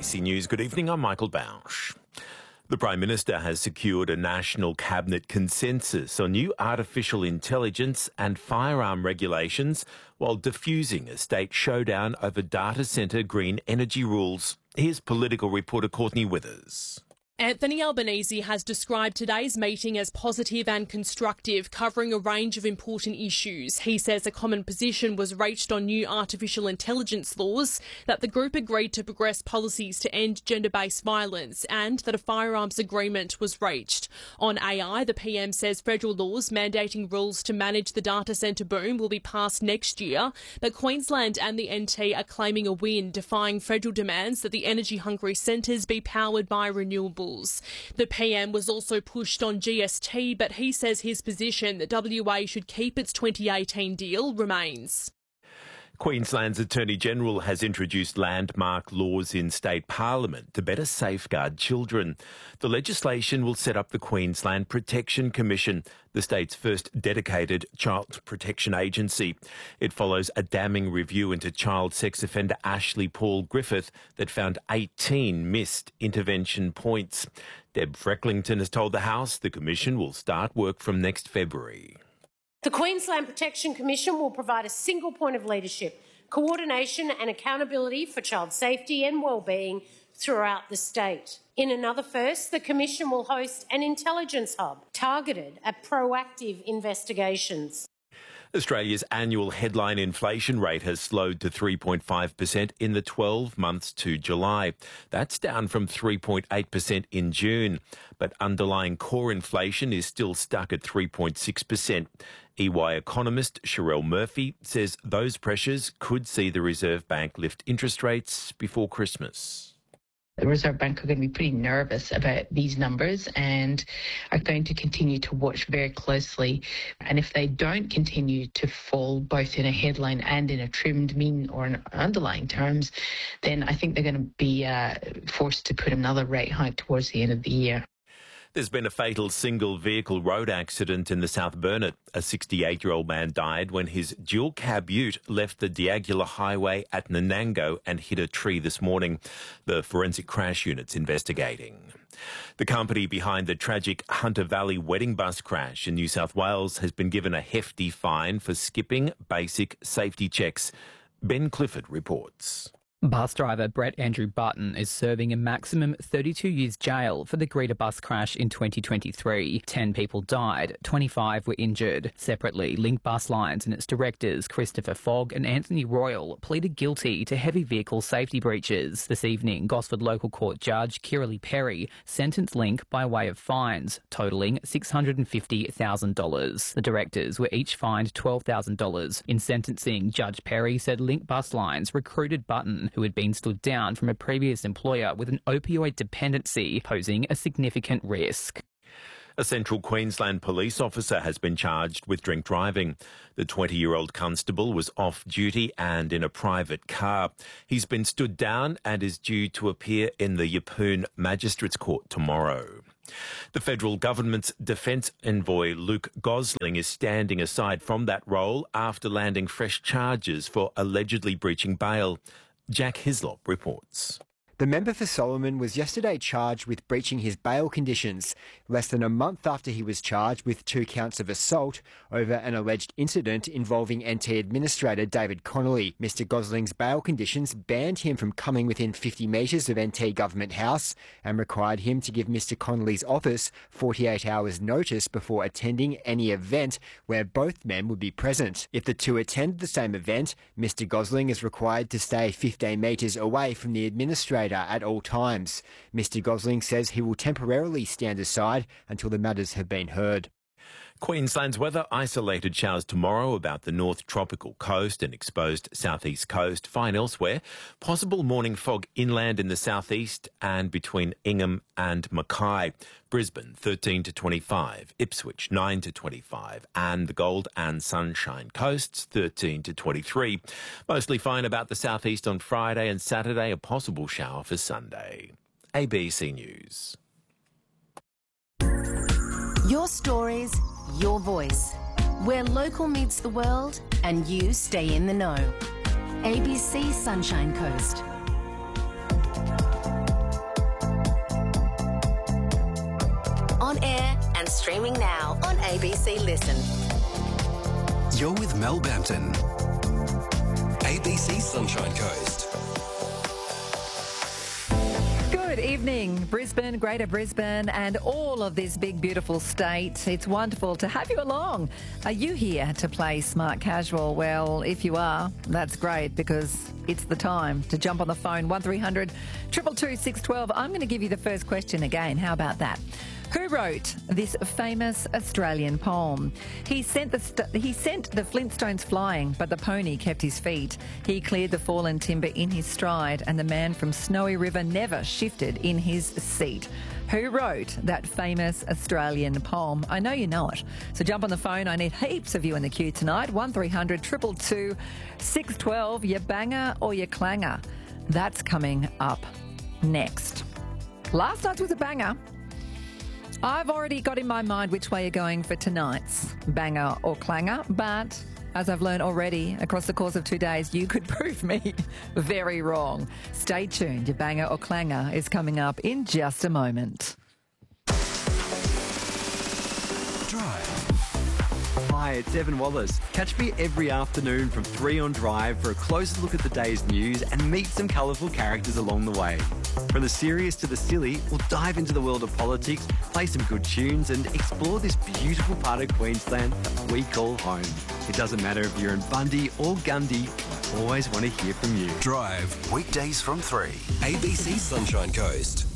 ABC News. Good evening, I'm Michael Bausch. The Prime Minister has secured a national cabinet consensus on new artificial intelligence and firearm regulations while diffusing a state showdown over data centre green energy rules. Here's political reporter Courtney Withers. Anthony Albanese has described today's meeting as positive and constructive, covering a range of important issues. He says a common position was reached on new artificial intelligence laws, that the group agreed to progress policies to end gender-based violence, and that a firearms agreement was reached. On AI, the PM says federal laws mandating rules to manage the data centre boom will be passed next year, but Queensland and the NT are claiming a win, defying federal demands that the energy-hungry centres be powered by renewables. The PM was also pushed on GST, but he says his position that WA should keep its 2018 deal remains. Queensland's Attorney-General has introduced landmark laws in state parliament to better safeguard children. The legislation will set up the Queensland Protection Commission, the state's first dedicated child protection agency. It follows a damning review into child sex offender Ashley Paul Griffith that found 18 missed intervention points. Deb Frecklington has told the House the commission will start work from next February. The Queensland Protection Commission will provide a single point of leadership, coordination and accountability for child safety and wellbeing throughout the state. In another first, the Commission will host an intelligence hub targeted at proactive investigations. Australia's annual headline inflation rate has slowed to 3.5% in the 12 months to July. That's down from 3.8% in June. But underlying core inflation is still stuck at 3.6%. EY economist Sherelle Murphy says those pressures could see the Reserve Bank lift interest rates before Christmas. The Reserve Bank are going to be pretty nervous about these numbers and are going to continue to watch very closely. And if they don't continue to fall both in a headline and in a trimmed mean or in underlying terms, then I think they're going to be forced to put another rate hike towards the end of the year. There's been a fatal single-vehicle road accident in the South Burnett. A 68-year-old man died when his dual-cab ute left the Diagula Highway at Nanango and hit a tree this morning. The forensic crash unit's investigating. The company behind the tragic Hunter Valley wedding bus crash in New South Wales has been given a hefty fine for skipping basic safety checks. Ben Clifford reports. Bus driver Brett Andrew Button is serving a maximum 32 years jail for the Greta bus crash in 2023. 10 people died, 25 were injured. Separately, Link Bus Lines and its directors Christopher Fogg and Anthony Royal pleaded guilty to heavy vehicle safety breaches. This evening, Gosford Local Court Judge Kiralee Perry sentenced Link by way of fines, totalling $650,000. The directors were each fined $12,000. In sentencing, Judge Perry said Link Bus Lines recruited Button, who had been stood down from a previous employer with an opioid dependency, posing a significant risk. A Central Queensland police officer has been charged with drink driving. The 20-year-old constable was off duty and in a private car. He's been stood down and is due to appear in the Yeppoon Magistrates Court tomorrow. The federal government's defence envoy Luke Gosling is standing aside from that role after landing fresh charges for allegedly breaching bail. Jack Hislop reports. The member for Solomon was yesterday charged with breaching his bail conditions, less than a month after he was charged with 2 counts of assault over an alleged incident involving NT Administrator David Connolly. Mr Gosling's bail conditions banned him from coming within 50 metres of NT Government House and required him to give Mr Connolly's office 48 hours notice before attending any event where both men would be present. If the two attend the same event, Mr Gosling is required to stay 15 metres away from the administrator at all times. Mr Gosling says he will temporarily stand aside until the matters have been heard. Queensland's weather: isolated showers tomorrow about the north tropical coast and exposed southeast coast. Fine elsewhere. Possible morning fog inland in the southeast and between Ingham and Mackay. Brisbane 13 to 25, Ipswich 9 to 25, and the Gold and Sunshine Coasts 13 to 23. Mostly fine about the southeast on Friday and Saturday. A possible shower for Sunday. ABC News. Your stories, your voice. Where local meets the world and you stay in the know. ABC Sunshine Coast. on air and streaming now on ABC Listen. You're with Mel Bampton. ABC Sunshine Coast. Good evening, Brisbane, Greater Brisbane, and all of this big, beautiful state. It's wonderful to have you along. Are you here to play Smart Casual? Well, if you are, that's great because it's the time to jump on the phone. 1300 222 612. I'm going to give you the first question again. How about that? Who wrote this famous Australian poem? He sent the Flintstones flying, but the pony kept his feet. He cleared the fallen timber in his stride, and the man from Snowy River never shifted in his seat. Who wrote that famous Australian poem? I know you know it. So jump on the phone. I need heaps of you in the queue tonight. 1300 222 612. Your banger or your clanger? That's coming up next. Last night's was a banger. I've already got in my mind which way you're going for tonight's banger or clanger, but as I've learned already across the course of 2 days, you could prove me very wrong. Stay tuned. Your banger or clanger is coming up in just a moment. Drive. Hi, it's Evan Wallace. Catch me every afternoon from 3 on Drive for a closer look at the day's news and meet some colourful characters along the way. From the serious to the silly, we'll dive into the world of politics, play some good tunes and explore this beautiful part of Queensland that we call home. It doesn't matter if you're in Bundy or Gundy, I always want to hear from you. Drive. Weekdays from 3. ABC Sunshine Coast.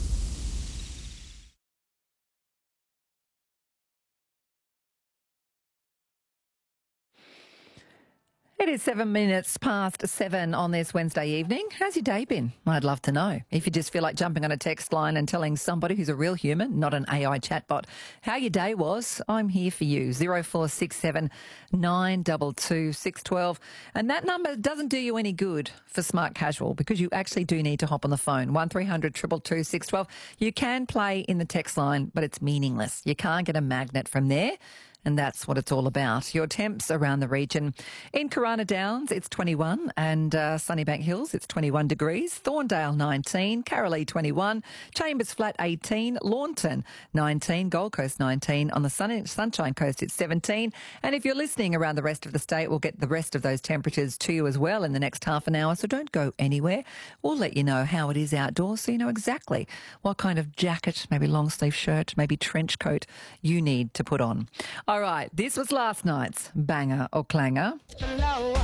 It is 7 minutes past 7 on this Wednesday evening. How's your day been? I'd love to know. If you just feel like jumping on a text line and telling somebody who's a real human, not an AI chatbot, how your day was, I'm here for you. 0467 922 612. And that number doesn't do you any good for Smart Casual because you actually do need to hop on the phone. 1300 222 612. You can play in the text line, but it's meaningless. You can't get a magnet from there. And that's what it's all about. Your temps around the region. In Corona Downs, it's 21, and Sunnybank Hills, it's 21 degrees. Thorndale, 19. Carolee, 21. Chambers Flat, 18. Lawnton, 19. Gold Coast, 19. On the Sunshine Coast, it's 17. And if you're listening around the rest of the state, we'll get the rest of those temperatures to you as well in the next half an hour. So don't go anywhere. We'll let you know how it is outdoors so you know exactly what kind of jacket, maybe long sleeve shirt, maybe trench coat you need to put on. All right, this was last night's banger or clanger.